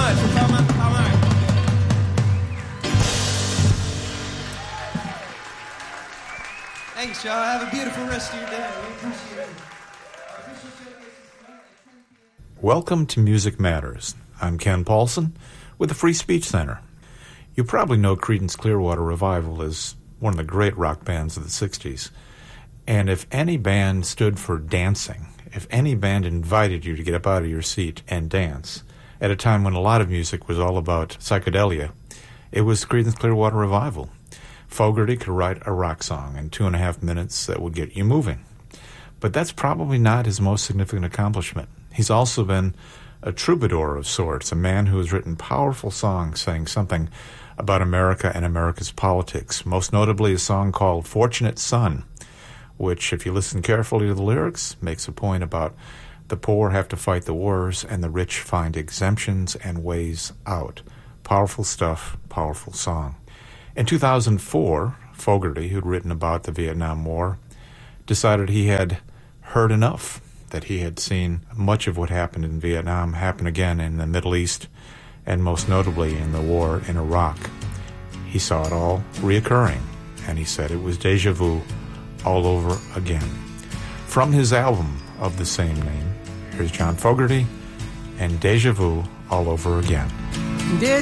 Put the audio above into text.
Pas mal. Thanks, y'all. Have a beautiful rest of your day. We appreciate it. Welcome to Music Matters. I'm Ken Paulson with the Free Speech Center. You probably know Creedence Clearwater Revival as one of the great rock bands of the 60s. And if any band stood for dancing, if any band invited you to get up out of your seat and dance, at a time when a lot of music was all about psychedelia, it was Creedence Clearwater Revival. Fogerty could write a rock song in 2.5 minutes that would get you moving. But that's probably not his most significant accomplishment. He's also been a troubadour of sorts, a man who has written powerful songs saying something about America and America's politics, most notably a song called Fortunate Son, which, if you listen carefully to the lyrics, makes a point about the poor have to fight the wars and the rich find exemptions and ways out. Powerful stuff, powerful song. In 2004, Fogerty, who'd written about the Vietnam War, decided he had heard enough, that he had seen much of what happened in Vietnam happen again in the Middle East, and most notably in the war in Iraq. He saw it all reoccurring, and he said it was deja vu all over again. From his album of the same name, here's John Fogerty and Deja Vu All Over Again.